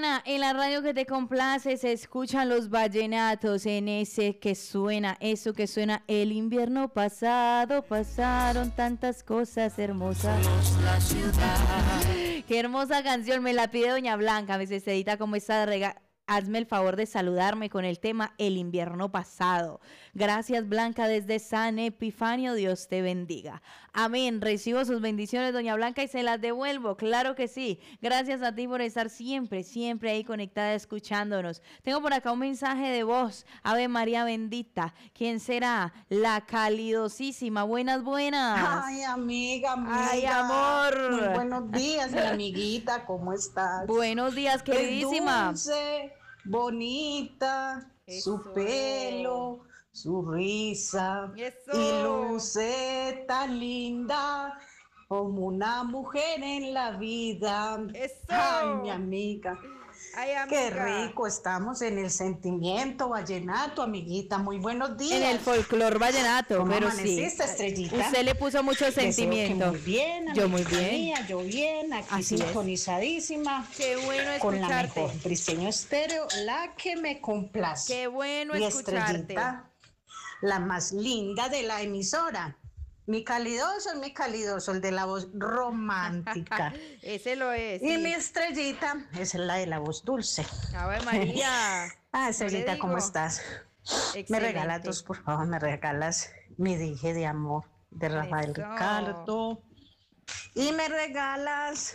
En la radio que te complace se escuchan los vallenatos en ese que suena, eso que suena el invierno pasado, pasaron tantas cosas hermosas. La ciudad. Qué hermosa canción, me la pide doña Blanca, me dice, Cedita, ¿cómo está? Hazme el favor de saludarme con el tema El invierno pasado. Gracias, Blanca, desde San Epifanio. Dios te bendiga. Amén. Recibo sus bendiciones, doña Blanca, y se las devuelvo. Claro que sí. Gracias a ti por estar siempre, siempre ahí conectada escuchándonos. Tengo por acá un mensaje de voz. Ave María bendita. ¿Quién será? La calidosísima. Buenas, buenas. Ay, amiga. Ay, amor. Muy buenos días, mi amiguita. ¿Cómo estás? Buenos días, queridísima. Es dulce, bonita, Eso. su pelo, su risa. Eso. Y luce tan linda como una mujer en la vida. Eso. Ay, mi amiga. Ay, amiga. Qué rico, estamos en el sentimiento vallenato, amiguita. Muy buenos días. En el folclor vallenato, ¿Cómo pero amaneciste, sí. Estrellita? Usted le puso mucho sentimiento. Muy bien, yo muy bien. Mía, yo bien, aquí así sintonizadísima. Qué bueno con escucharte. La mejor Briseño Estéreo, la que me complace. Qué bueno y escucharte. Estrellita, la más linda de la emisora. Mi calidoso, el de la voz romántica. Ese lo es. Y sí. mi Estrellita es la de la voz dulce. Ave María. Estrellita, ¿cómo estás? Excelente. Me regalas dos, por favor, me regalas Mi Dije de Amor de Rafael Eso. Ricardo. Y me regalas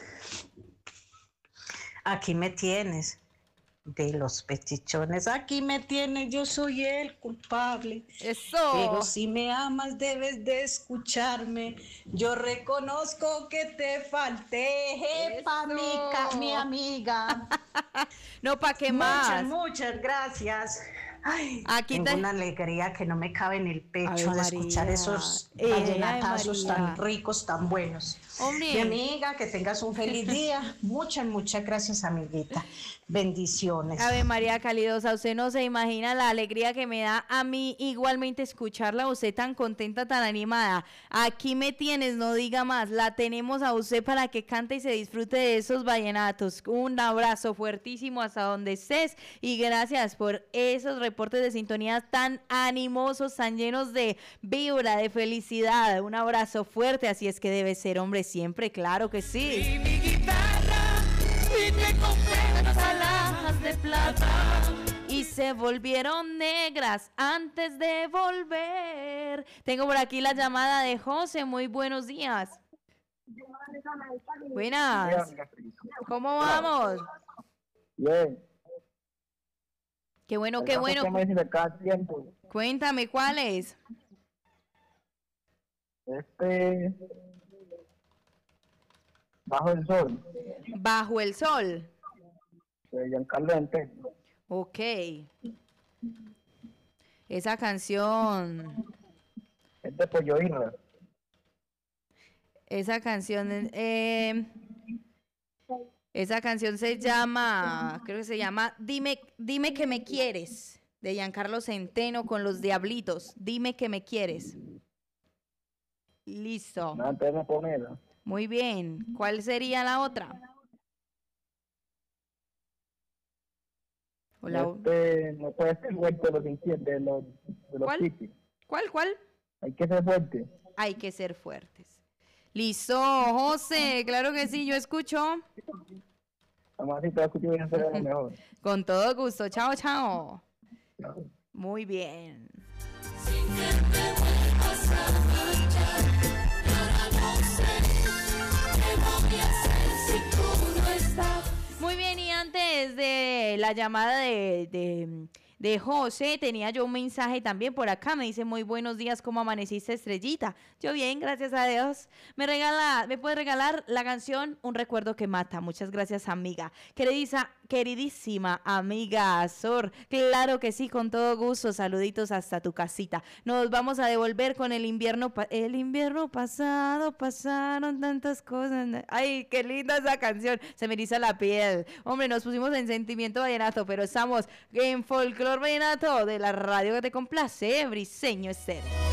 Aquí me tienes de Los Pechichones. Aquí me tienes, yo soy el culpable. Eso. Pero si me amas debes de escucharme. Yo reconozco que te falté, mi amiga. No, ¿pa' qué más? Muchas gracias. Ay, Aquí tengo una alegría que no me cabe en el pecho de escuchar esos vallenatazos tan ricos, tan buenos. Hombre. Mi amiga, que tengas un feliz día. Muchas gracias, amiguita. Bendiciones. Ave María calidosa, usted no se imagina la alegría que me da a mí igualmente escucharla a usted tan contenta, tan animada. Aquí me tienes, no diga más, la tenemos a usted para que cante y se disfrute de esos vallenatos. Un abrazo fuertísimo hasta donde estés y gracias por esos reportes de sintonía tan animosos, tan llenos de vibra, de felicidad. Un abrazo fuerte, así es que debe ser, hombre, siempre, claro que sí. Y mi guitarra, y me compré unas alhajas de plata. Y se volvieron negras antes de volver. Tengo por aquí la llamada de José. Muy buenos días. Buenas. ¿Cómo vamos? Bien. Qué bueno, qué bueno. Cuéntame, ¿cuál es? Bajo el sol. Bajo el sol. De Giancarlo Centeno. Ok. Esa canción. Es de Pollo Irra. Esa canción se llama, creo que se llama Dime que me quieres, de Giancarlo Centeno con los Diablitos. Dime que me quieres. Listo. Muy bien. ¿Cuál sería la otra? Hola. No puede ser fuerte de los ¿Cuál? Chiquis. ¿Cuál? Hay que ser fuerte. Hay que ser fuertes. Listo, José, claro que sí, yo escucho. Mamacita, escucho bien, será lo mejor. Con todo gusto. Chao, chao. Chao. Muy bien. Sin que te vuelvas a marchar, y ahora no sé qué voy a hacer si tú no estás. Muy bien, y antes de la llamada de José, tenía yo un mensaje también por acá. Me dice, muy buenos días, ¿cómo amaneciste, Estrellita? Yo bien, gracias a Dios. ¿Me puede regalar la canción Un recuerdo que mata? Muchas gracias, amiga. Queridísima amiga Azor. Claro que sí, con todo gusto. Saluditos hasta tu casita. Nos vamos a devolver con el invierno pasado, pasaron tantas cosas. Ay, qué linda esa canción. Se me eriza la piel. Hombre, nos pusimos en sentimiento vallenato, pero estamos en folclor vallenato de la radio que te complace, Briseño Estéreo.